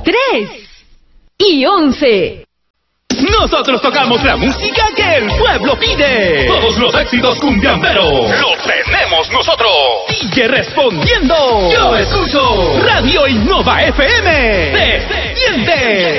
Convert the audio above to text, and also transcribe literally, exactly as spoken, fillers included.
tres y once. Nosotros tocamos la música que el pueblo pide. Todos los éxitos cumbiamberos los tenemos nosotros. Sigue respondiendo. Yo escucho Radio Innova F M. ¡Se siente!